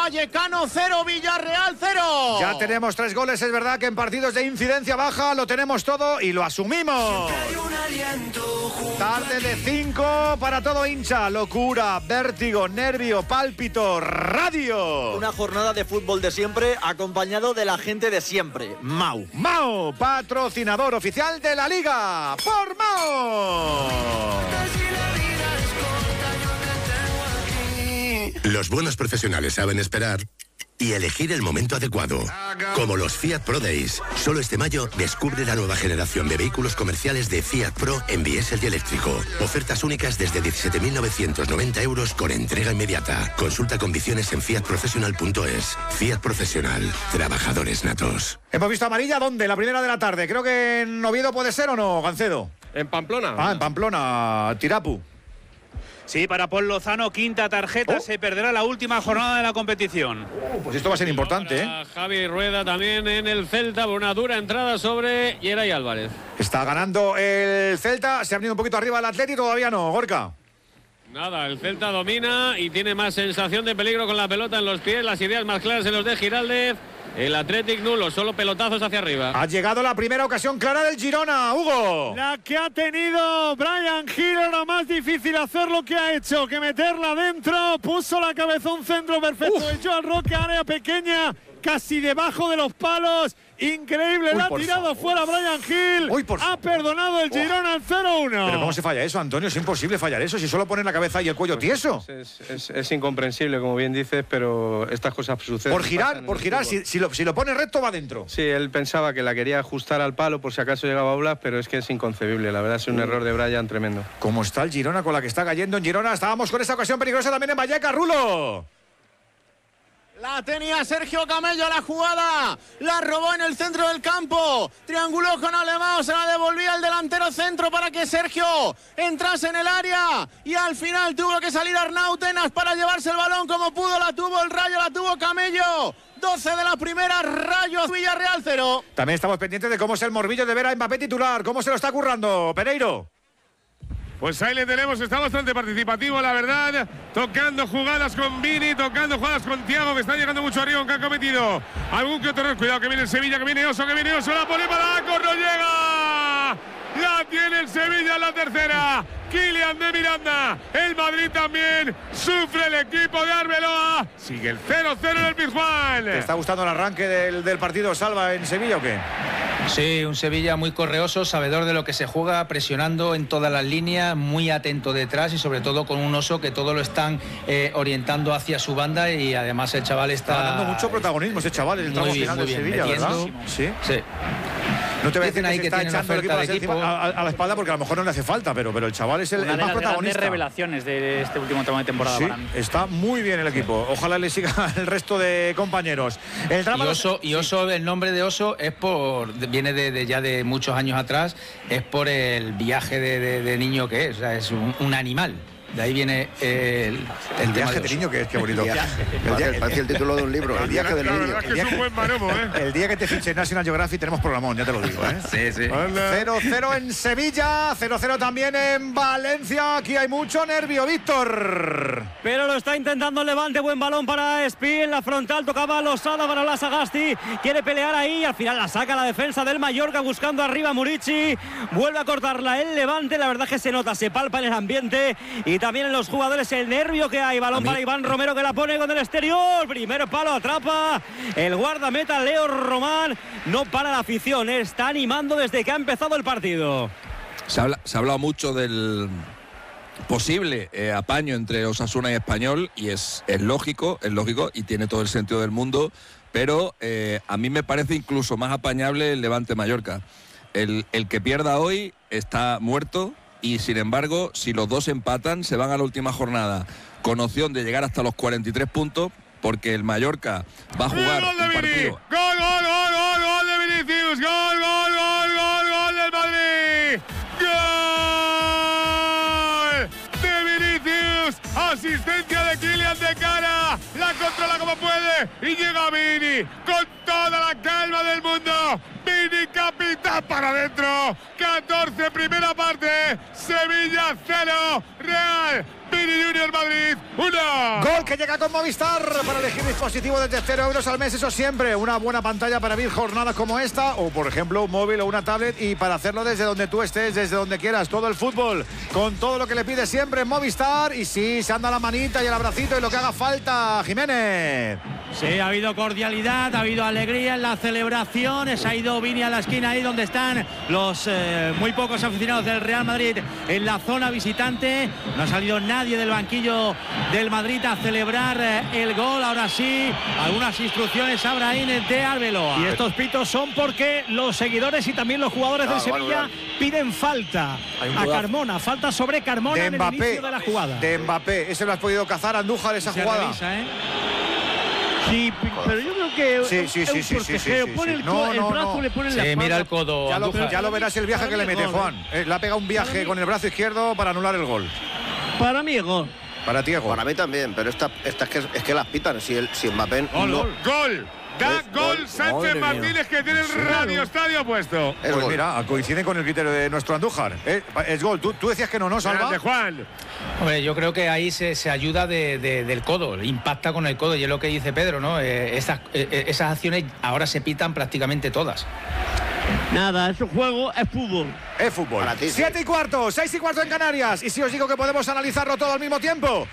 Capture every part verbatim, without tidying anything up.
Vallecano cero, Villarreal cero. Ya tenemos tres goles, es verdad que en partidos de incidencia baja lo tenemos todo y lo asumimos. Tarde de cinco para todo hincha, locura, vértigo, nervio, pálpito, radio. Una jornada de fútbol de siempre acompañado de la gente de siempre, Mau. Mau, patrocinador oficial de la Liga, por Mau. Los buenos profesionales saben esperar y elegir el momento adecuado. Como los Fiat Pro Days. Solo este mayo descubre la nueva generación de vehículos comerciales de Fiat Pro en diésel y eléctrico. Ofertas únicas desde diecisiete mil novecientos noventa euros con entrega inmediata. Consulta condiciones en fiat profesional punto es. Fiat Profesional. Trabajadores natos. Hemos visto amarilla, ¿dónde? La primera de la tarde. Creo que en Oviedo puede ser, ¿o no, Gancedo? En Pamplona. Ah, en Pamplona. Tirapu. Sí, para Paul Lozano, quinta tarjeta, oh. se perderá la última jornada de la competición. Oh, pues esto va a ser importante, ¿eh? Javi Rueda también en el Celta, por una dura entrada sobre Yeray Álvarez. Está ganando el Celta, se ha venido un poquito arriba el Atleti, todavía no, Gorka. Nada, el Celta domina y tiene más sensación de peligro con la pelota en los pies, las ideas más claras en los de Giraldez. El Athletic nulo, solo pelotazos hacia arriba. Ha llegado la primera ocasión clara del Girona, Hugo. La que ha tenido Bryan Gil, era más difícil hacer lo que ha hecho que meterla dentro. Puso la cabeza un centro perfecto de Joan Roque, área pequeña, casi debajo de los palos. Increíble, Uy, la ha tirado fuera Bryan Gil. Uy, por... Ha perdonado el Girona al cero uno. Pero ¿cómo se falla eso, Antonio? Es imposible fallar eso si solo ponen la cabeza y el cuello pues tieso. Es, es, es, es incomprensible, como bien dices, pero estas cosas suceden. Por girar, por girar, si, si, lo, si lo pone recto va dentro. Sí, él pensaba que la quería ajustar al palo por si acaso llegaba a Oblak, pero es que es inconcebible. La verdad es un error de Bryan tremendo. ¿Cómo está el Girona con la que está cayendo en Girona? Estábamos con esa ocasión peligrosa también en Vallecas, Rulo. La tenía Sergio Camello, la jugada, la robó en el centro del campo, trianguló con Alemão, se la devolvía el delantero centro para que Sergio entrase en el área y al final tuvo que salir Arnau Tenas para llevarse el balón como pudo, la tuvo el Rayo, la tuvo Camello. doce de la primera, Rayo Villarreal cero. También estamos pendientes de cómo es el morbillo de ver a Mbappé titular, cómo se lo está currando, Pereiro. Pues ahí le tenemos, está bastante participativo, la verdad. Tocando jugadas con Vini, tocando jugadas con Thiago, que está llegando mucho arriba, aunque ha cometido algún que otro error. Cuidado, que viene el Sevilla, que viene Oso, que viene Oso, la pone para Aco, no llega. La tiene el Sevilla en la tercera. Kylian de Miranda, el Madrid también, sufre el equipo de Arbeloa. Sigue el cero cero en el Pizjuán. ¿Te está gustando el arranque del, del partido, Salva, en Sevilla o qué? Sí, un Sevilla muy correoso, sabedor de lo que se juega, presionando en todas las líneas, muy atento detrás y sobre todo con un Oso que todo lo están eh, orientando hacia su banda y además el chaval está... Está dando mucho protagonismo ese chaval en el tramo final de Sevilla, ¿verdad? Sí. Sí. No te voy a decir que ahí se que está tiene echando el equipo, de equipo. A, a la espalda porque a lo mejor no le hace falta, pero, pero el chaval es el, Una el de más las protagonista. grandes revelaciones de este último tramo de temporada Sí, para mí. está muy bien el equipo. Ojalá le siga el resto de compañeros. El drama y Oso, y Oso sí. El nombre de Oso es por viene de, de ya de muchos años atrás, es por el viaje de, de, de niño que es, o sea, es un, un animal. De ahí viene el, el viaje de niño, que es que bonito. El viaje, el viaje, parece el título de un libro, el viaje del niño. Es que es un buen maromo, ¿eh? El día que te fiche National Geographic tenemos programón, ya te lo digo, ¿eh? Sí, sí. cero cero en Sevilla, cero cero también en Valencia. Aquí hay mucho nervio, Víctor. Pero lo está intentando el Levante, buen balón para Espí, en la frontal tocaba Losada para la Sagasti, quiere pelear ahí, al final la saca la defensa del Mallorca buscando arriba a Murici, vuelve a cortarla el Levante, la verdad que se nota, se palpa en el ambiente y también en los jugadores el nervio que hay. Balón para Iván Romero que la pone con el exterior. Primer palo, atrapa el guardameta Leo Román. No para la afición, está animando desde que ha empezado el partido. Se ha, se ha hablado mucho del posible eh, apaño entre Osasuna y Español y es, es lógico, es lógico y tiene todo el sentido del mundo, pero eh, a mí me parece incluso más apañable el Levante Mallorca. El, el que pierda hoy está muerto. Y sin embargo, si los dos empatan, se van a la última jornada con opción de llegar hasta los cuarenta y tres puntos, porque el Mallorca va a jugar gol de un Vini. partido. Gol, gol, gol, gol, gol de Vinicius. Gol, gol, gol, gol, gol del Madrid. Gol de Vinicius. Asistencia de Kylian de cara. La controla como puede y llega Vini con toda la calma del mundo. Vini capitán para adentro. catorce primera parte. Sevilla cero. Real Vini Junior Madrid, uno. Gol que llega con Movistar para elegir dispositivo desde cero euros al mes. Eso siempre, una buena pantalla para vivir jornadas como esta, o por ejemplo un móvil o una tablet, y para hacerlo desde donde tú estés, desde donde quieras. Todo el fútbol, con todo lo que le pide siempre en Movistar. Y sí, se anda la manita y el abracito y lo que haga falta, Jiménez. Sí, ha habido cordialidad, ha habido alegría en la celebración. Se ha ido Vini a la esquina ahí donde están los eh, muy pocos aficionados del Real Madrid en la zona visitante. No ha salido nadie del banquillo del Madrid a celebrar eh, el gol. Ahora sí, algunas instrucciones a Abraham de Arbeloa. Y estos pitos son porque los seguidores y también los jugadores no, del Sevilla bueno, bueno. piden falta a Carmona, falta sobre Carmona de en Mbappé, el inicio de la jugada. De Mbappé, ese lo has podido cazar, Andújar, esa Se jugada. revisa, ¿eh? Sí, pero yo creo que sí, sí, sí, sí, sí, sí, sí, pone el, no, el no, brazo, no. le pone en Sí, la espalda. mira el codo. Ya lo, Andújar. ya lo verás el viaje que le mete, Juan. Eh, le ha pegado un viaje con el brazo izquierdo para anular el gol. Para mí es gol. Para ti es gol. Para mí también, pero esta, esta es, que, es que las pitan. Si, el, si Mbappé Gol, no, gol. Gol. Da Es gol gol. Sánchez Madre mía. Martínez, que tiene el Sí. radio estadio puesto. es Pues gol. mira, coincide con el criterio de nuestro Andújar. Eh, es gol. ¿Tú, tú decías que no, ¿no, Salva? Grande, Juan. Hombre, yo creo que ahí se, se ayuda de, de, del codo, impacta con el codo, y es lo que dice Pedro, ¿no? Eh, esas, eh, esas acciones ahora se pitan prácticamente todas. Nada, es un juego, es fútbol. Es fútbol. Para ti, sí. Siete y cuarto, seis y cuarto en Canarias. Y si os digo que podemos analizarlo todo al mismo tiempo.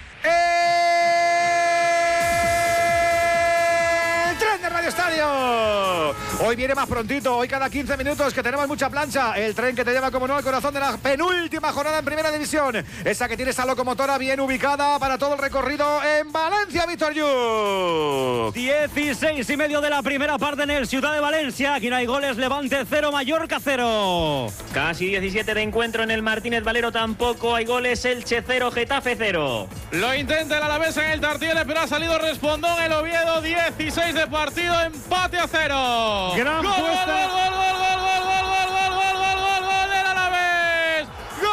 ¡El tren de Radio Estadio! Hoy viene más prontito, hoy cada quince minutos, que tenemos mucha plancha. El tren que te lleva, como no, al corazón de la penúltima jornada en Primera División. Esa que tiene esa locomotora bien ubicada para todo el recorrido en Valencia, Víctor Yu. dieciséis y medio de la primera parte en el Ciudad de Valencia. Aquí no hay goles, Levante cero, Mallorca cero. Casi diecisiete de encuentro en el Martínez Valero, tampoco hay goles. Elche cero, Getafe cero. Lo intenta el Alavés en el Tartiere, pero ha salido respondón el Oviedo. dieciséis de partido, empate a cero. Gran gol, puesta. gol, gol, gol, gol, gol, gol, gol, gol, gol, gol, gol, gol, gol del Alavés.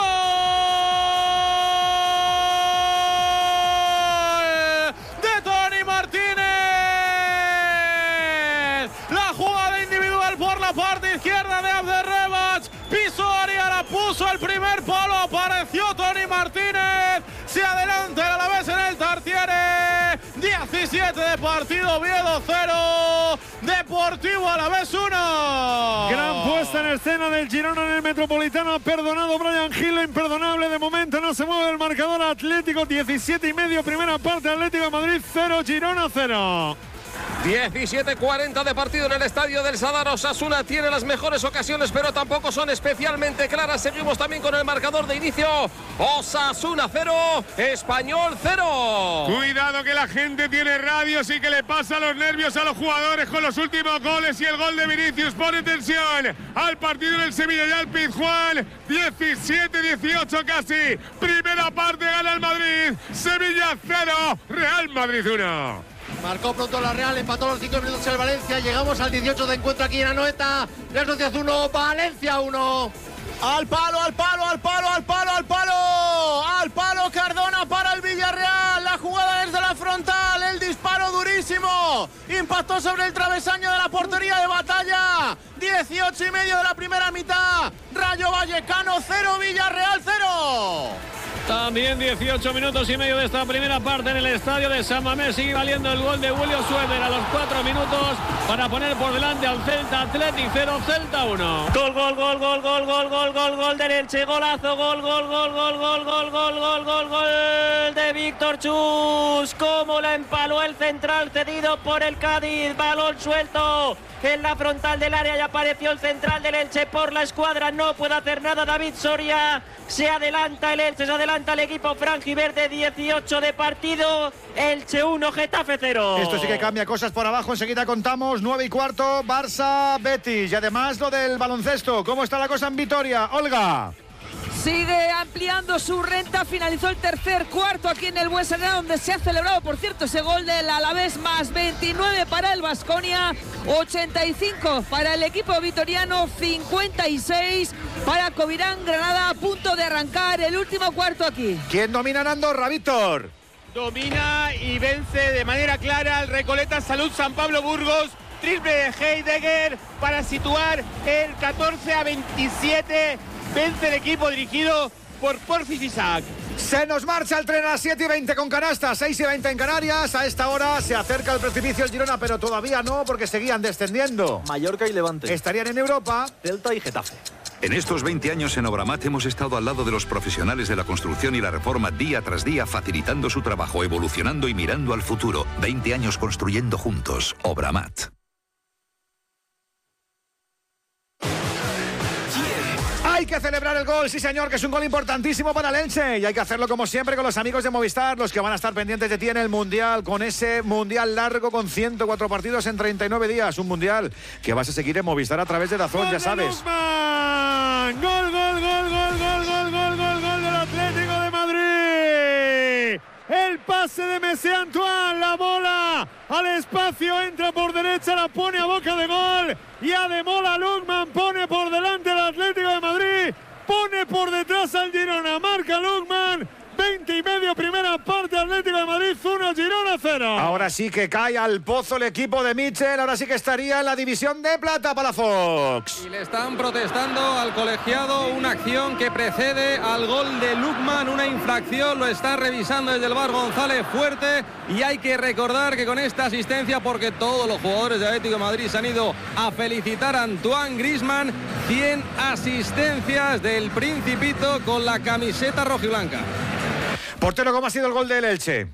Gol de Toni Martínez. La jugada individual por la parte izquierda de Abderrabach. Pisó área, la puso el primer palo. Apareció Toni Martínez. Se adelanta el Alavés en el Tartiere. diecisiete de partido, Oviedo cero. Deportivo Alavés uno. Gran puesta en escena del Girona en el Metropolitano. Ha perdonado Brian Gil, lo imperdonable. De momento no se mueve el marcador. Atlético diecisiete y medio, primera parte. Atlético de Madrid cero, Girona cero. diecisiete cuarenta de partido en el estadio del Sadar. Osasuna tiene las mejores ocasiones, pero tampoco son especialmente claras. Seguimos también con el marcador de inicio. Osasuna cero, Español cero. Cuidado que la gente tiene radios y que le pasa los nervios a los jugadores con los últimos goles, y el gol de Vinicius pone tensión al partido en el Sevilla y al Pizjuán. diecisiete dieciocho casi. Primera parte, gana el Madrid. Sevilla cero, Real Madrid uno. Marcó pronto la Real, empató los cinco minutos el Valencia. Llegamos al dieciocho de encuentro aquí en Anoeta. Real Sociedad uno, Valencia uno. Al palo, al palo, al palo, al palo, al palo. Al palo Cardona para el Villarreal. La jugada desde la frontal. El disparo durísimo. Impactó sobre el travesaño de la portería de Batalla. dieciocho y medio de la primera mitad. Rayo Vallecano cero, Villarreal cero. También dieciocho minutos y medio de esta primera parte en el estadio de San Mamés. Sigue valiendo el gol de William Sueder a los cuatro minutos para poner por delante al Celta. Athletic cero, Celta uno. Gol, gol, gol, gol, gol, gol, gol, gol, gol del Elche. Golazo, gol, gol, gol, gol, gol, gol, gol, gol, gol, gol de Víctor Chus. Cómo la empaló el central cedido por el Cádiz. Balón suelto en la frontal del área y apareció el central del Elche por la escuadra. No puede hacer nada David Soria. Se adelanta el Elche, se adelanta el equipo franjiverde. dieciocho de partido, Elche uno, Getafe cero. Esto sí que cambia cosas por abajo. Enseguida contamos nueve y cuarto, Barça, Betis. Y además lo del baloncesto. ¿Cómo está la cosa en Vitoria? Olga. Sigue ampliando su renta, finalizó el tercer cuarto aquí en el Buesa, donde se ha celebrado, por cierto, ese gol del Alavés, más veintinueve para el Baskonia, ochenta y cinco para el equipo vitoriano, cincuenta y seis para Covirán Granada, a punto de arrancar el último cuarto aquí. ¿Quién domina en Andorra, Víctor? Domina y vence de manera clara el Recoleta Salud San Pablo Burgos. Triple de Heidegger para situar el catorce a veintisiete. Vence el equipo dirigido por Porfis Isaac. Se nos marcha el tren a las siete y veinte con canasta, seis y veinte en Canarias. A esta hora se acerca el precipicio el Girona, pero todavía no, porque seguían descendiendo. Mallorca y Levante. Estarían en Europa. Celta y Getafe. En estos veinte años en Obramat hemos estado al lado de los profesionales de la construcción y la reforma día tras día, facilitando su trabajo, evolucionando y mirando al futuro. veinte años construyendo juntos. Obramat. Hay que celebrar el gol, sí señor, que es un gol importantísimo para el Elche. Y hay que hacerlo como siempre con los amigos de Movistar, los que van a estar pendientes de ti en el Mundial, con ese Mundial largo con ciento cuatro partidos en treinta y nueve días. Un Mundial que vas a seguir en Movistar a través de DAZN, ya sabes. Gol, gol, gol, gol, gol, gol, gol, gol, gol del Atlético de Madrid. El pase de Messi Antoine, la bola al espacio, entra por derecha, la pone a boca de gol y Ademola Lookman pone por delante al Atlético de Madrid, pone por detrás al Girona, marca Lookman. veinte y medio, primera parte, Atlético de Madrid uno, Girona cero. Ahora sí que cae al pozo el equipo de Mitchell, ahora sí que estaría en la división de plata para Fox. Y le están protestando al colegiado, una acción que precede al gol de Lookman, una infracción, lo está revisando desde el V A R González Fuerte, y hay que recordar que con esta asistencia, porque todos los jugadores de Atlético de Madrid se han ido a felicitar a Antoine Griezmann, cien asistencias del Principito con la camiseta rojiblanca. Portero, ¿cómo ha sido el gol del Elche?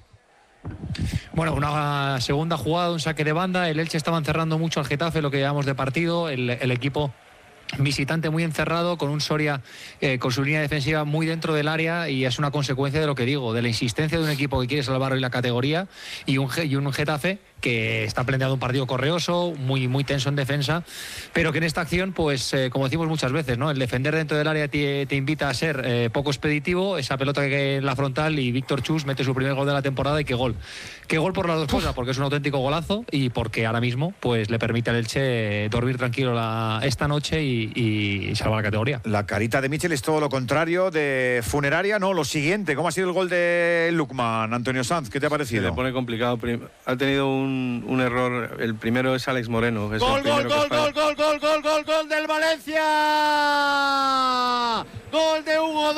Bueno, una segunda jugada, un saque de banda. El Elche estaba encerrando mucho al Getafe, lo que llevamos de partido. El, el equipo visitante muy encerrado, con un Soria eh, con su línea defensiva muy dentro del área, y es una consecuencia de lo que digo, de la insistencia de un equipo que quiere salvar hoy la categoría y un, y un Getafe que está planteando un partido correoso, muy, muy tenso en defensa, pero que en esta acción, pues eh, como decimos muchas veces, ¿no? El defender dentro del área te, te invita a ser eh, poco expeditivo, esa pelota que cae en la frontal y Víctor Chus mete su primer gol de la temporada, y qué gol. Qué gol por las dos cosas, porque es un auténtico golazo y porque ahora mismo pues le permite al Elche dormir tranquilo la, esta noche y, y salvar la categoría. La carita de Mitchell es todo lo contrario de funeraria, no, lo siguiente. ¿Cómo ha sido el gol de Lookman, Antonio Sanz? ¿Qué te ha parecido? Se le pone complicado. Ha tenido un Un, un error, el primero es Alex Moreno. Es gol, gol, gol, gol, gol, gol, gol, gol, gol del Valencia. Gol de Hugo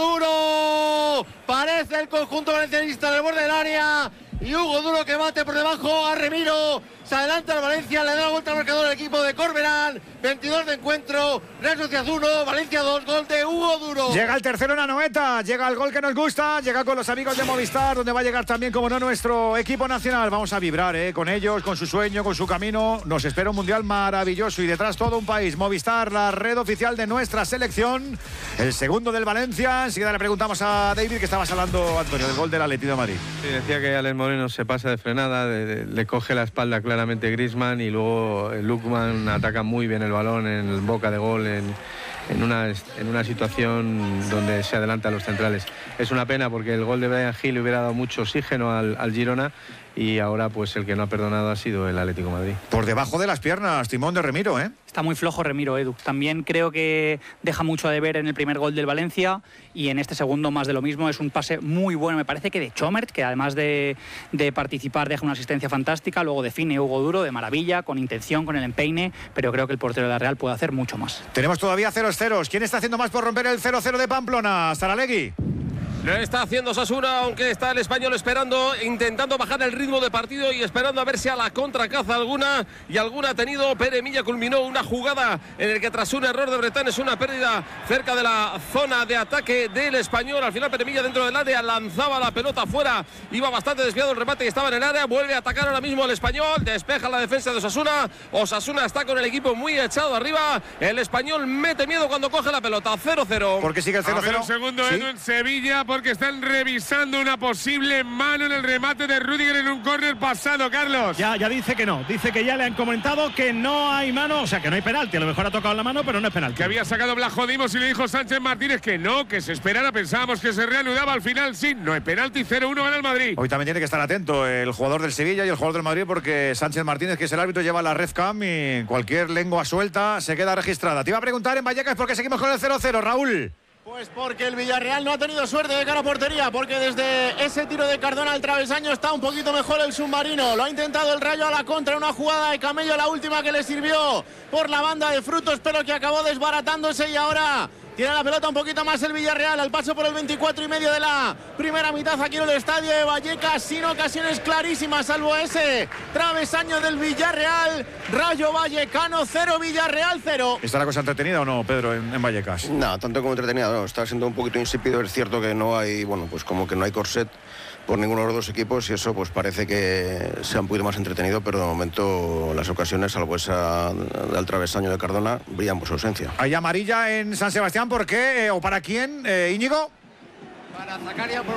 Duro. Parece el conjunto valencianista en el borde del área. Y Hugo Duro que bate por debajo a Remiro. Se adelanta al Valencia, le da la vuelta al marcador al equipo de Corberán. veintidós de encuentro, Real Sociedad uno, Valencia dos, gol de Hugo Duro. Llega el tercero en Anoeta, llega el gol que nos gusta, llega con los amigos de Movistar, donde va a llegar también, como no, nuestro equipo nacional. Vamos a vibrar eh, con ellos, con su sueño, con su camino. Nos espera un mundial maravilloso y detrás todo un país. Movistar, la red oficial de nuestra selección. El segundo del Valencia. Enseguida le preguntamos a David, que estabas hablando, Antonio, del gol del Atlético de Madrid. Sí, decía que Alex Moreno se pasa de frenada, de, de, le coge la espalda claramente Griezmann, y luego Lookman ataca muy bien el balón en el boca de gol, en, en, una, en una situación donde se adelantan los centrales. Es una pena porque el gol de Bryan Gil hubiera dado mucho oxígeno al, al Girona, y ahora pues el que no ha perdonado ha sido el Atlético de Madrid. Por debajo de las piernas, timón de Remiro, ¿eh? Está muy flojo Remiro, Edu. También creo que deja mucho a deber en el primer gol del Valencia, y en este segundo más de lo mismo. Es un pase muy bueno, me parece que de Chomert, que además de, de participar deja una asistencia fantástica. Luego define Hugo Duro de maravilla, con intención, con el empeine, pero creo que el portero de la Real puede hacer mucho más. Tenemos todavía ceros ceros. ¿Quién está haciendo más por romper el cero cero de Pamplona? Saralegui. Lo está haciendo Osasuna, aunque está el español esperando, intentando bajar el ritmo de partido y esperando a ver si a la contra caza alguna, y alguna ha tenido. Pere Milla culminó una jugada en el que, tras un error de Bretán, es una pérdida cerca de la zona de ataque del español. Al final Pere Milla dentro del área lanzaba la pelota fuera, iba bastante desviado el remate y estaba en el área. Vuelve a atacar ahora mismo el español, despeja la defensa de Osasuna. Osasuna está con el equipo muy echado arriba. El español mete miedo cuando coge la pelota. cero cero. ¿Por qué sigue el cero cero? Un segundo, ¿Sí? Edu, en Sevilla, porque están revisando una posible mano en el remate de Rüdiger en un córner pasado, Carlos. Ya, ya dice que no, dice que ya le han comentado que no hay mano, o sea que no hay penalti. A lo mejor ha tocado la mano, pero no es penalti. Que había sacado Blajodimos y le dijo Sánchez Martínez que no, que se esperara. Pensábamos que se reanudaba, al final sí, no hay penalti. Cero uno gana el Madrid. Hoy también tiene que estar atento el jugador del Sevilla y el jugador del Madrid, porque Sánchez Martínez, que es el árbitro, lleva la red cam y cualquier lengua suelta se queda registrada. Te iba a preguntar en Vallecas por qué seguimos con el cero cero, Raúl. Pues porque el Villarreal no ha tenido suerte de cara a portería, porque desde ese tiro de Cardona al travesaño está un poquito mejor el submarino. Lo ha intentado el Rayo a la contra, una jugada de Camello, la última que le sirvió por la banda de Frutos, pero que acabó desbaratándose, y ahora Tiene la pelota un poquito más el Villarreal al paso por el veinticuatro y medio de la primera mitad aquí en el estadio de Vallecas, sin ocasiones clarísimas, salvo ese travesaño del Villarreal. Rayo Vallecano cero, Villarreal cero. ¿Está la cosa entretenida o no, Pedro, en, en Vallecas? No, tanto como entretenida, no. Está siendo un poquito insípido. Es cierto que no hay, bueno, pues como que no hay corset por ninguno de los dos equipos y eso pues parece que sea un poquito más entretenido, pero de momento las ocasiones, salvo esa del travesaño de Cardona, brillan por su ausencia. ¿Hay amarilla en San Sebastián? ¿Por qué? Eh, ¿O para quién, eh, Íñigo? Para Zakaria.